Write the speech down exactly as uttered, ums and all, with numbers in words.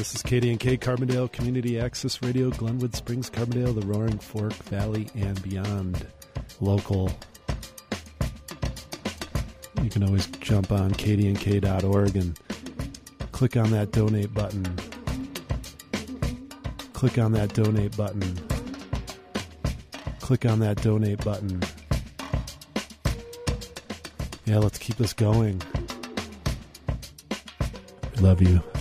This is K D and K, Carbondale Community Access Radio, Glenwood Springs, Carbondale, the Roaring Fork Valley, and beyond. Local. You can always jump on k d n k dot org and click on that donate button. Click on that donate button. Click on that donate button. Yeah, let's keep this going. Love you.